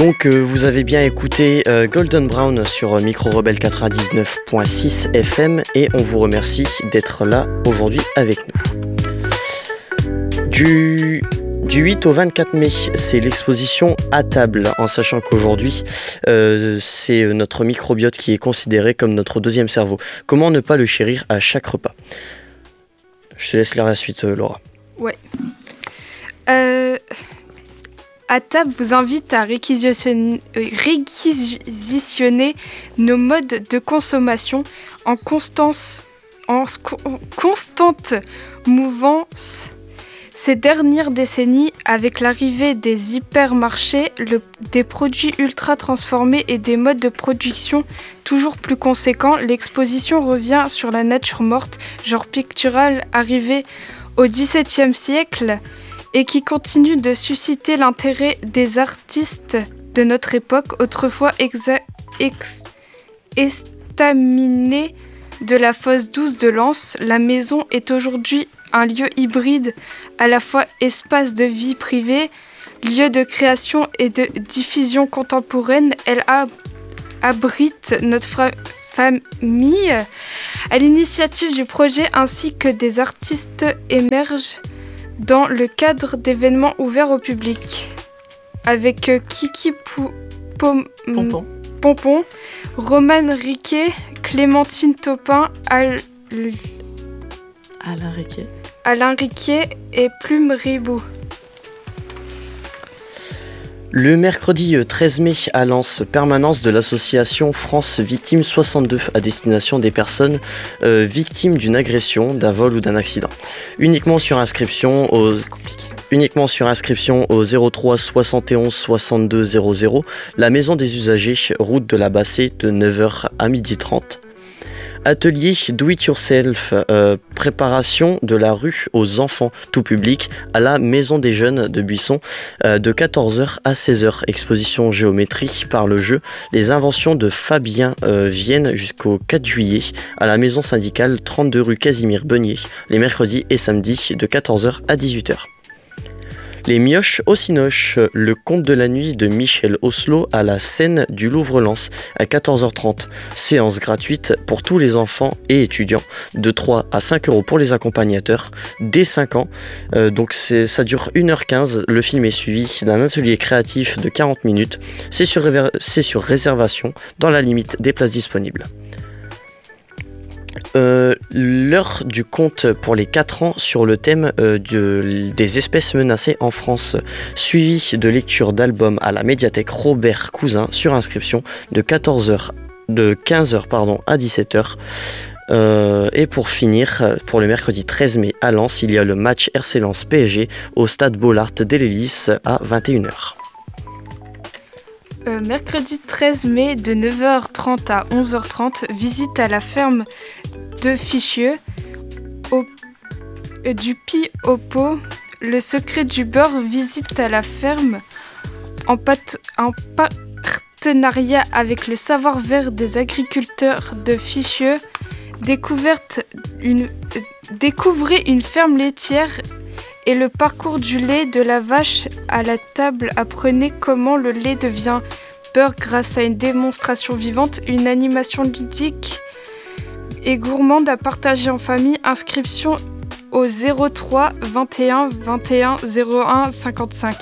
Vous avez bien écouté Golden Brown sur Micro Rebelle 99.6 FM et on vous remercie d'être là aujourd'hui avec nous. Du 8 au 24 mai, c'est l'exposition à table, en sachant qu'aujourd'hui, c'est notre microbiote qui est considéré comme notre deuxième cerveau. Comment ne pas le chérir à chaque repas ? Je te laisse lire la suite, Laura. Ouais. À table vous invite à réquisitionner nos modes de consommation en constante mouvance ces dernières décennies avec l'arrivée des hypermarchés, des produits ultra transformés et des modes de production toujours plus conséquents. L'exposition revient sur la nature morte, genre pictural arrivé au XVIIe siècle, et qui continue de susciter l'intérêt des artistes de notre époque, autrefois estaminés de la fosse douce de Lens. La maison est aujourd'hui un lieu hybride, à la fois espace de vie privée, lieu de création et de diffusion contemporaine. Elle abrite notre famille. À l'initiative du projet ainsi que des artistes émergent dans le cadre d'événements ouverts au public, avec Kiki Pompon, Romane Riquet, Clémentine Taupin, Alain Riquet et Plume Ribou. Le mercredi 13 mai à Lens, permanence de l'association France Victimes 62 à destination des personnes victimes d'une agression, d'un vol ou d'un accident. Uniquement sur inscription au 03 71 62 00, la maison des usagers, route de la Bassée de 9h à 12h30. Atelier Do It Yourself, préparation de la rue aux enfants tout public à la Maison des Jeunes de Buisson de 14h à 16h. Exposition géométrie par le jeu. Les inventions de Fabien viennent jusqu'au 4 juillet à la Maison syndicale 32 rue Casimir Beugnier, les mercredis et samedis de 14h à 18h. Les Mioches au Cinoche, le conte de la nuit de Michel Oslo à la scène du Louvre-Lens à 14h30. Séance gratuite pour tous les enfants et étudiants, de 3 à 5 € pour les accompagnateurs, dès 5 ans. Ça dure 1h15, le film est suivi d'un atelier créatif de 40 minutes. C'est sur réservation dans la limite des places disponibles. L'heure du conte pour les 4 ans sur le thème des espèces menacées en France, suivi de lecture d'albums à la médiathèque Robert Cousin sur inscription de 15h à 17h. Et pour finir, pour le mercredi 13 mai à Lens, il y a le match RC Lens PSG au stade Bollaert d'Hélélis à 21h. Mercredi 13 mai de 9h30 à 11h30, visite à la ferme de Fichieux, du Pis au Pot, le secret du beurre, visite à la ferme en partenariat avec le savoir-faire des agriculteurs de Fichieux. Découvrez une ferme laitière et le parcours du lait de la vache à la table. Apprenez comment le lait devient beurre grâce à une démonstration vivante, une animation ludique et gourmande à partager en famille. Inscription au 03 21 21 01 55.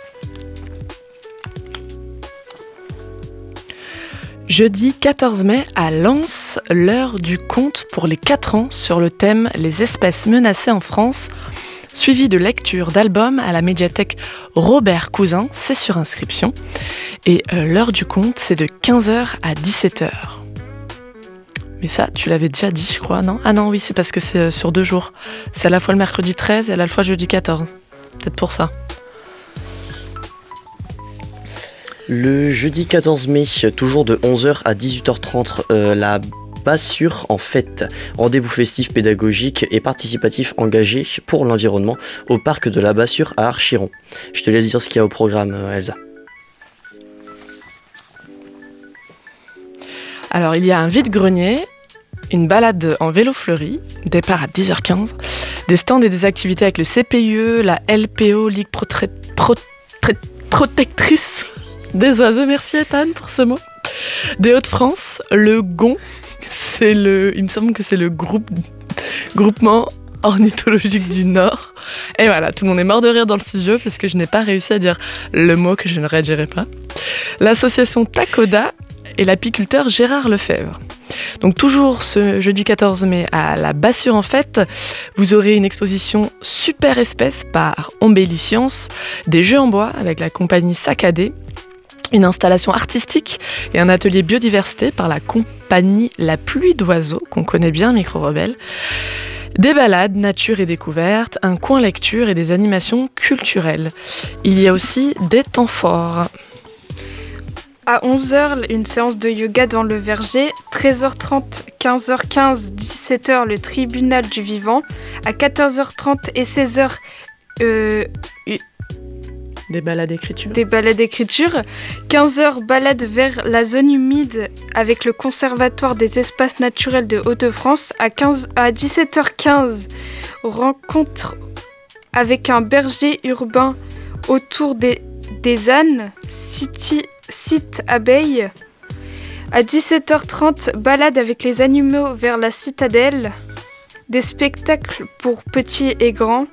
Jeudi 14 mai à Lens, l'heure du conte pour les 4 ans sur le thème Les espèces menacées en France, suivi de lecture d'albums à la médiathèque Robert Cousin, c'est sur inscription. Et l'heure du conte, c'est de 15h à 17h. Mais ça, tu l'avais déjà dit, je crois, non ? Ah non, oui, c'est parce que c'est sur 2 jours. C'est à la fois le mercredi 13 et à la fois jeudi 14. Peut-être pour ça. Le jeudi 14 mai, toujours de 11h à 18h30, la Bassure en fête. Rendez-vous festif, pédagogique et participatif engagé pour l'environnement au parc de la Bassure à Archiron. Je te laisse dire ce qu'il y a au programme, Elsa. Alors, il y a un vide-grenier, une balade en vélo fleuri, départ à 10h15, des stands et des activités avec le CPIE, la LPO, Ligue Protectrice Des oiseaux, merci Ethan pour ce mot. Des Hauts-de-France, le GON, il me semble que c'est le groupement ornithologique du Nord. Et voilà, tout le monde est mort de rire dans le studio parce que je n'ai pas réussi à dire le mot que je ne redirai pas. L'association Takoda et l'apiculteur Gérard Lefebvre. Donc toujours ce jeudi 14 mai à la Bassure-en-Fête, vous aurez une exposition Super Espèces par Ombelliscience, des jeux en bois avec la compagnie Saccadé, une installation artistique et un atelier biodiversité par la compagnie La Pluie d'Oiseaux, qu'on connaît bien, Micro Rebelle. Des balades, nature et découverte, un coin lecture et des animations culturelles. Il y a aussi des temps forts. À 11h, une séance de yoga dans le verger. 13h30, 15h15, 17h, le tribunal du vivant. À 14h30 et 16h, des balades d'écriture. 15h, balade vers la zone humide avec le Conservatoire des espaces naturels de Hauts-de-France. À 17h15, rencontre avec un berger urbain autour des ânes, site abeille. À 17h30, balade avec les animaux vers la citadelle. Des spectacles pour petits et grands.